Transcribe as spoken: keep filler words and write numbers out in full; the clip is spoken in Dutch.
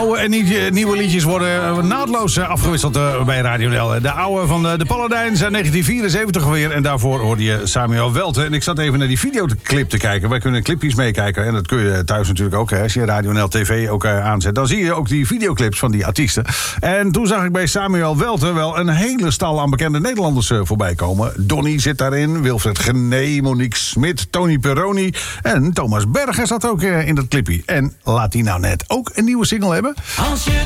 Oude en niet, nieuwe liedjes worden naadloos afgewisseld bij Radio N L. De oude van de, de Paladijns uit negentien vierenzeventig weer. En daarvoor hoorde je Samuel Welte. En ik zat even naar die videoclip te kijken. Wij kunnen clipjes meekijken. En dat kun je thuis natuurlijk ook. Hè. Als je Radio N L T V ook aanzet, dan zie je ook die videoclips van die artiesten. En toen zag ik bij Samuel Welte wel een hele stal aan bekende Nederlanders voorbij komen. Donnie zit daarin, Wilfred Gené, Monique Smit, Tony Peroni en Thomas Berger zat ook in dat clipje. En laat die nou net ook een nieuwe single hebben. Als je